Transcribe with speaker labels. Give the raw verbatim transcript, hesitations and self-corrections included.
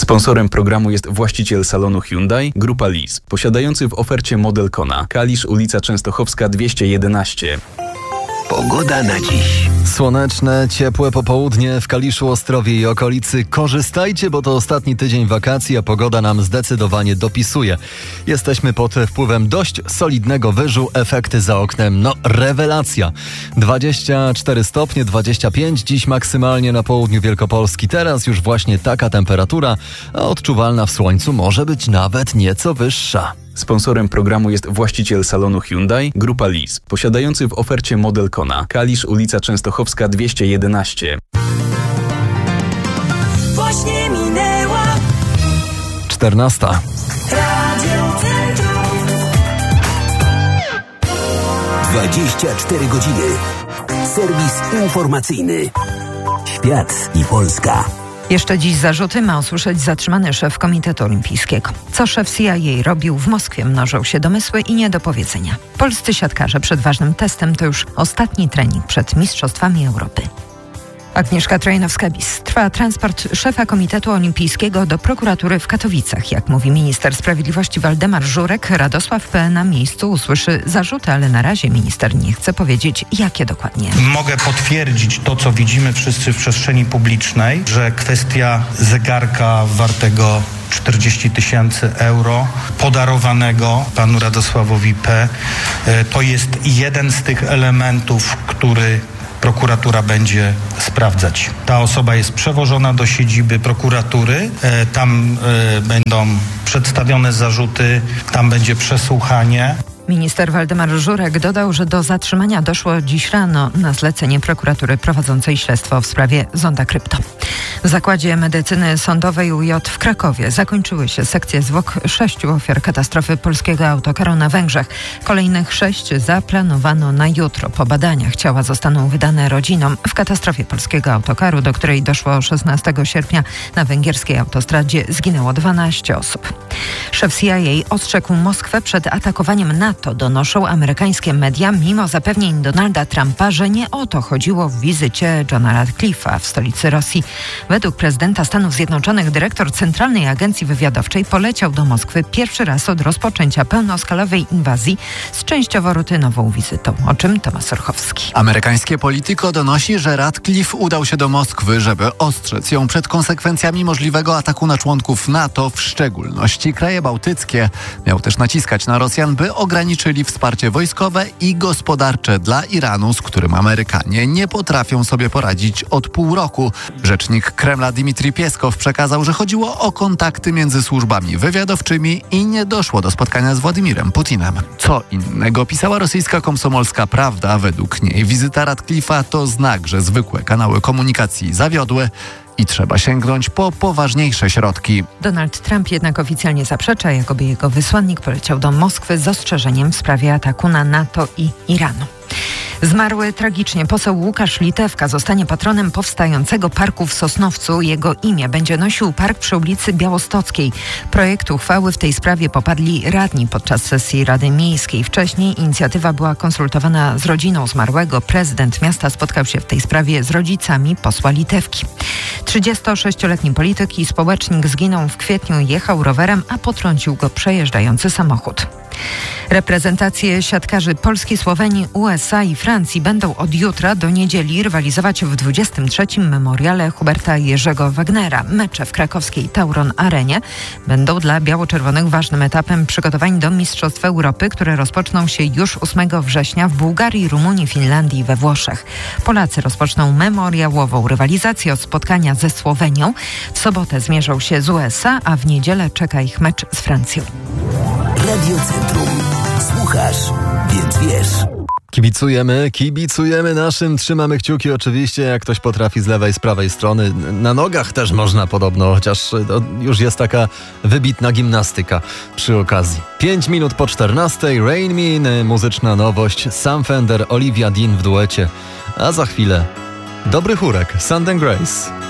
Speaker 1: Sponsorem programu jest właściciel salonu Hyundai, Grupa Lease, posiadający w ofercie model Kona. Kalisz, ulica Częstochowska dwieście jedenaście.
Speaker 2: Pogoda na dziś.
Speaker 3: Słoneczne, ciepłe popołudnie w Kaliszu, Ostrowie i okolicy. Korzystajcie, bo to ostatni tydzień wakacji, a pogoda nam zdecydowanie dopisuje. Jesteśmy pod wpływem dość solidnego wyżu, efekty za oknem, no rewelacja. dwadzieścia cztery stopnie, dwadzieścia pięć, dziś maksymalnie na południu Wielkopolski. Teraz już właśnie taka temperatura, a odczuwalna w słońcu może być nawet nieco wyższa.
Speaker 1: Sponsorem programu jest właściciel salonu Hyundai, Grupa Lease, posiadający w ofercie model Kona. Kalisz, ulica Częstochowska dwieście jedenaście.
Speaker 4: Właśnie minęła
Speaker 3: czternasta.
Speaker 4: Radio Centrum.
Speaker 2: dwadzieścia cztery godziny. Serwis informacyjny. Świat i Polska.
Speaker 5: Jeszcze dziś zarzuty ma usłyszeć zatrzymany szef Komitetu Olimpijskiego. Co szef C I A robił w Moskwie, mnożą się domysły i niedopowiedzenia. Polscy siatkarze przed ważnym testem to już ostatni trening przed Mistrzostwami Europy. Agnieszka Trojanowska-Bis. Trwa transport szefa Komitetu Olimpijskiego do prokuratury w Katowicach. Jak mówi minister sprawiedliwości Waldemar Żurek, Radosław P. na miejscu usłyszy zarzuty, ale na razie minister nie chce powiedzieć, jakie dokładnie.
Speaker 6: Mogę potwierdzić to, co widzimy wszyscy w przestrzeni publicznej, że kwestia zegarka wartego czterdzieści tysięcy euro podarowanego panu Radosławowi P. to jest jeden z tych elementów, który prokuratura będzie sprawdzać. Ta osoba jest przewożona do siedziby prokuratury. E, tam e, będą przedstawione zarzuty, tam będzie przesłuchanie.
Speaker 5: Minister Waldemar Żurek dodał, że do zatrzymania doszło dziś rano na zlecenie prokuratury prowadzącej śledztwo w sprawie Zonda Krypto. W Zakładzie Medycyny Sądowej U J w Krakowie zakończyły się sekcje zwłok sześciu ofiar katastrofy polskiego autokaru na Węgrzech. Kolejnych sześć zaplanowano na jutro. Po badaniach ciała zostaną wydane rodzinom. W katastrofie polskiego autokaru, do której doszło szesnastego sierpnia na węgierskiej autostradzie, zginęło dwanaście osób. Szef C I A ostrzegł Moskwę przed atakowaniem NATO, donoszą amerykańskie media, mimo zapewnień Donalda Trumpa, że nie o to chodziło w wizycie Johna Radcliffe'a w stolicy Rosji. Według prezydenta Stanów Zjednoczonych dyrektor Centralnej Agencji Wywiadowczej poleciał do Moskwy pierwszy raz od rozpoczęcia pełnoskalowej inwazji z częściowo rutynową wizytą. O czym Tomasz Orchowski.
Speaker 7: Amerykańskie Politico donosi, że Radcliffe udał się do Moskwy, żeby ostrzec ją przed konsekwencjami możliwego ataku na członków NATO, w szczególności kraje bałtyckie. Miał też naciskać na Rosjan, by ograniczyli wsparcie wojskowe i gospodarcze dla Iranu, z którym Amerykanie nie potrafią sobie poradzić od pół roku. Rzecznik Kremla Dmitrij Pieskow przekazał, że chodziło o kontakty między służbami wywiadowczymi i nie doszło do spotkania z Władimirem Putinem. Co innego pisała rosyjska komsomolska Prawda. Według niej wizyta Radcliffe'a to znak, że zwykłe kanały komunikacji zawiodły i trzeba sięgnąć po poważniejsze środki.
Speaker 5: Donald Trump jednak oficjalnie zaprzecza, jakoby jego wysłannik poleciał do Moskwy z ostrzeżeniem w sprawie ataku na NATO i Iranu. Zmarły tragicznie poseł Łukasz Litewka zostanie patronem powstającego parku w Sosnowcu. Jego imię będzie nosił park przy ulicy Białostockiej. Projekt uchwały w tej sprawie popadli radni podczas sesji Rady Miejskiej. Wcześniej inicjatywa była konsultowana z rodziną zmarłego. Prezydent miasta spotkał się w tej sprawie z rodzicami posła Litewki. trzydziestosześcioletni polityk i społecznik zginął w kwietniu. Jechał rowerem, a potrącił go przejeżdżający samochód. Reprezentacje siatkarzy Polski, Słowenii, U S A i Francji będą od jutra do niedzieli rywalizować w dwudziestym trzecim memoriale Huberta Jerzego Wagnera. Mecze w krakowskiej Tauron Arenie będą dla biało-czerwonych ważnym etapem przygotowań do Mistrzostw Europy, które rozpoczną się już ósmego września w Bułgarii, Rumunii, Finlandii i we Włoszech. Polacy rozpoczną memoriałową rywalizację od spotkania ze Słowenią. W sobotę zmierzą się z U S A, a w niedzielę czeka ich mecz z Francją.
Speaker 2: Radio Centrum. Słuchasz, więc wiesz.
Speaker 3: Kibicujemy, kibicujemy naszym, trzymamy kciuki oczywiście, jak ktoś potrafi z lewej, z prawej strony. Na nogach też można podobno, chociaż już jest taka wybitna gimnastyka przy okazji. Pięć minut po czternastej, Rain Man, muzyczna nowość, Sam Fender, Olivia Dean w duecie, a za chwilę dobry chórek, Sand and Grace.